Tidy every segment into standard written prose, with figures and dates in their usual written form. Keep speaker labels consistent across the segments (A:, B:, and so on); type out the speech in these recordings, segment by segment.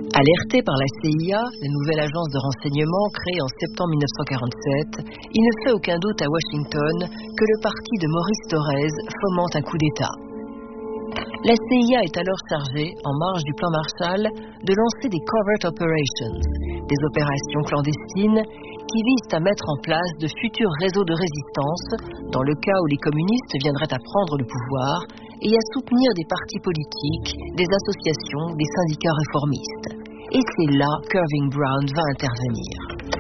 A: Alerté par la CIA, la nouvelle agence de renseignement créée en septembre 1947, il ne fait aucun doute à Washington que le parti de Maurice Thorez fomente un coup d'État. La CIA est alors chargée, en marge du plan Marshall, de lancer des covert operations, des opérations clandestines qui visent à mettre en place de futurs réseaux de résistance dans le cas où les communistes viendraient à prendre le pouvoir et à soutenir des partis politiques, des associations, des syndicats réformistes. Et c'est là qu'Irving Brown va intervenir.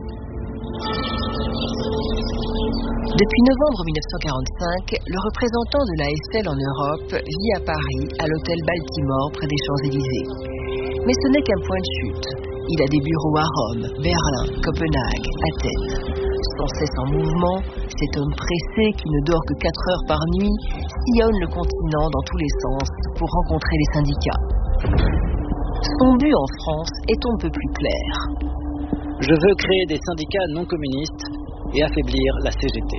A: Depuis novembre 1945, le représentant de l'AFL en Europe vit à Paris, à l'hôtel Baltimore, près des Champs-Élysées. Mais ce n'est qu'un point de chute. Il a des bureaux à Rome, Berlin, Copenhague, Athènes. Sans cesse en mouvement, cet homme pressé qui ne dort que 4 heures par nuit sillonne le continent dans tous les sens pour rencontrer les syndicats. Son but en France est on ne peut plus clair.
B: Je veux créer des syndicats non communistes et affaiblir la CGT.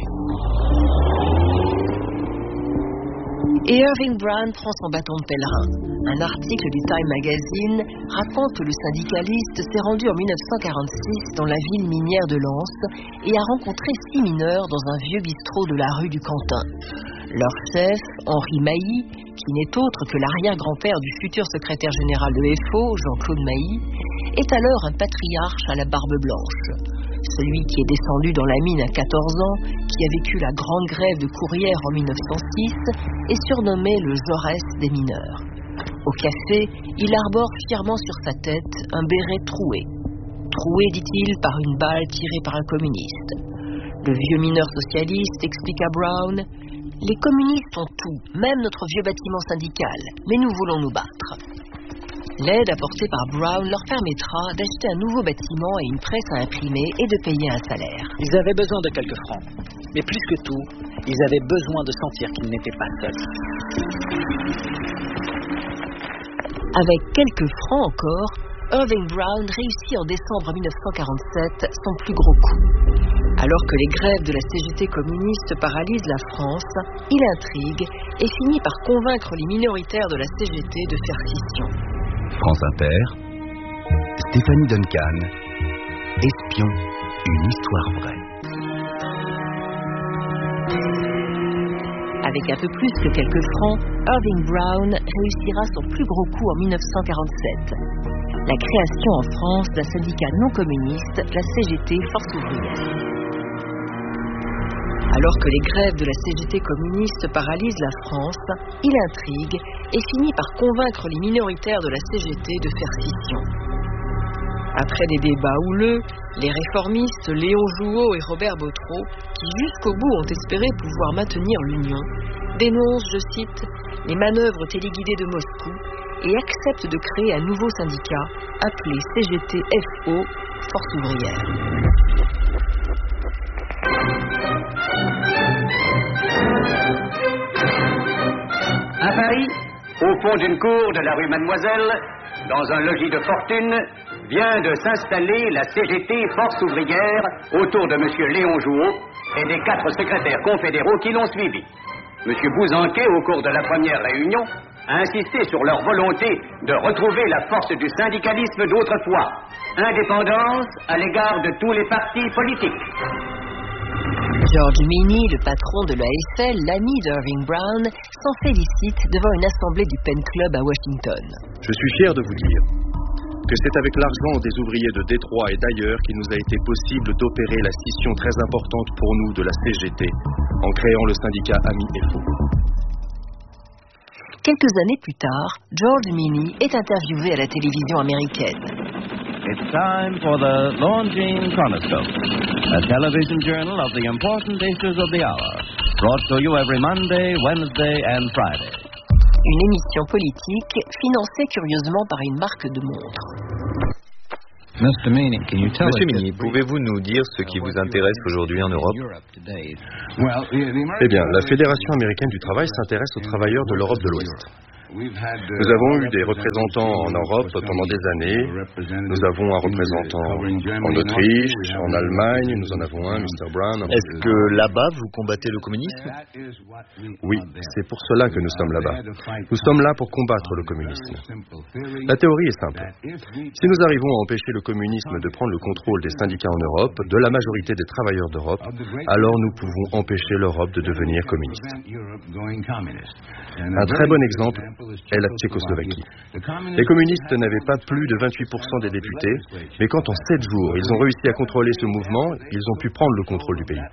A: Et Irving Brown prend son bâton de pèlerin. Un article du Time Magazine raconte que le syndicaliste s'est rendu en 1946 dans la ville minière de Lens et a rencontré 6 mineurs dans un vieux bistrot de la rue du Quentin. Leur chef, Henri Mailly, qui n'est autre que l'arrière-grand-père du futur secrétaire général de FO, Jean-Claude Mailly, est alors un patriarche à la barbe blanche. Celui qui est descendu dans la mine à 14 ans, qui a vécu la grande grève de Courrières en 1906, est surnommé le Jaurès des mineurs. Au café, il arbore fièrement sur sa tête un béret troué. Troué, dit-il, par une balle tirée par un communiste. Le vieux mineur socialiste explique à Brown: les communistes ont tout, même notre vieux bâtiment syndical, mais nous voulons nous battre. L'aide apportée par Brown leur permettra d'acheter un nouveau bâtiment et une presse à imprimer et de payer un salaire.
B: Ils avaient besoin de quelques francs, mais plus que tout, ils avaient besoin de sentir qu'ils n'étaient pas seuls.
A: Avec quelques francs encore, Irving Brown réussit en décembre 1947 son plus gros coup. Alors que les grèves de la CGT communiste paralysent la France, il intrigue et finit par convaincre les minoritaires de la CGT de faire scission.
C: France Inter, Stéphanie Duncan, Espion, une histoire vraie.
A: Avec un peu plus que quelques francs, Irving Brown réussira son plus gros coup en 1947. La création en France d'un syndicat non communiste, la CGT Force ouvrière. Alors que les grèves de la CGT communiste paralysent la France, il intrigue et finit par convaincre les minoritaires de la CGT de faire scission. Après des débats houleux, les réformistes Léon Jouot et Robert Bottreau, qui jusqu'au bout ont espéré pouvoir maintenir l'Union, dénoncent, je cite, les manœuvres téléguidées de Moscou et acceptent de créer un nouveau syndicat appelé CGT-FO, Force ouvrière.
D: À Paris, au fond d'une cour de la rue Mademoiselle, dans un logis de fortune, vient de s'installer la CGT Force ouvrière autour de M. Léon Jouot et des 4 secrétaires confédéraux qui l'ont suivi. M. Bouzanquet, au cours de la première réunion, a insisté sur leur volonté de retrouver la force du syndicalisme d'autrefois, indépendance à l'égard de tous les partis politiques.
A: George Meany, le patron de l'AFL, l'ami d'Irving Brown, s'en félicite devant une assemblée du Penn Club à Washington.
E: Je suis fier de vous dire que c'est avec l'argent des ouvriers de Détroit et d'ailleurs qu'il nous a été possible d'opérer la scission très importante pour nous de la CGT en créant le syndicat Ami FO.
A: Quelques années plus tard, George Meany est interviewé à la télévision américaine.
F: It's time for the Longines Chronoscope, a television journal of the important issues of the hour, brought to you every Monday, Wednesday and Friday.
A: Une émission politique financée curieusement par une marque de montres.
G: Monsieur Meany, pouvez-vous nous dire ce qui vous intéresse aujourd'hui en Europe?
E: Eh bien, la Fédération américaine du travail s'intéresse aux travailleurs de l'Europe de l'Ouest. Nous avons eu des représentants en Europe pendant des années. Nous avons un représentant en Autriche, en Allemagne, nous en avons un, Mr. Brown.
G: Est-ce que là-bas, vous combattez le communisme?
E: Oui, c'est pour cela que nous sommes là-bas. Nous sommes là pour combattre le communisme. La théorie est simple. Si nous arrivons à empêcher le communisme de prendre le contrôle des syndicats en Europe, de la majorité des travailleurs d'Europe, alors nous pouvons empêcher l'Europe de devenir communiste. Un très bon exemple est la Tchécoslovaquie. Les communistes n'avaient pas plus de 28% des députés, mais quand en 7 jours ils ont réussi à contrôler ce mouvement, ils ont pu prendre le contrôle du pays.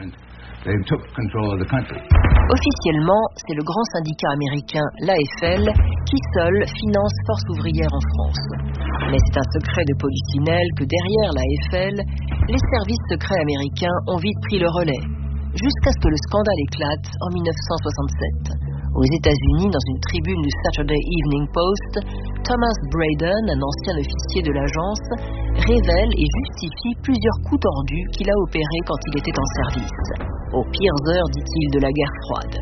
A: Officiellement, c'est le grand syndicat américain, l'AFL, qui seul finance Force ouvrière en France. Mais c'est un secret de polichinelle que derrière l'AFL, les services secrets américains ont vite pris le relais, jusqu'à ce que le scandale éclate en 1967. Aux États-Unis, dans une tribune du Saturday Evening Post, Thomas Braden, un ancien officier de l'agence, révèle et justifie plusieurs coups tordus qu'il a opérés quand il était en service. Aux pires heures, dit-il, de la guerre froide.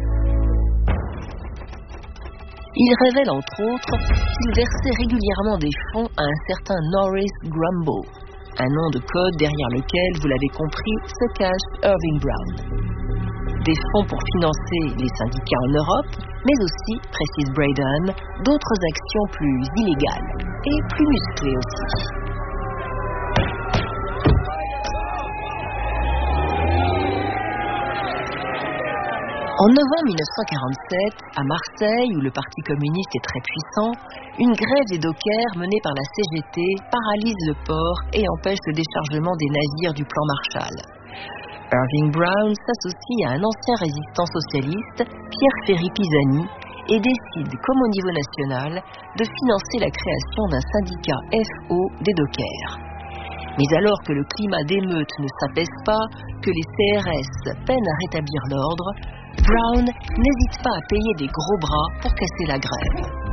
A: Il révèle entre autres qu'il versait régulièrement des fonds à un certain Norris Grumbo, un nom de code derrière lequel, vous l'avez compris, se cache Irving Brown. Des fonds pour financer les syndicats en Europe, mais aussi, précise Braden, d'autres actions plus illégales et plus musclées aussi. En novembre 1947, à Marseille, où le Parti communiste est très puissant, une grève des dockers menée par la CGT paralyse le port et empêche le déchargement des navires du plan Marshall. Irving Brown s'associe à un ancien résistant socialiste, Pierre Ferry Pisani, et décide, comme au niveau national, de financer la création d'un syndicat FO des dockers. Mais alors que le climat d'émeute ne s'apaise pas, que les CRS peinent à rétablir l'ordre, Brown n'hésite pas à payer des gros bras pour casser la grève.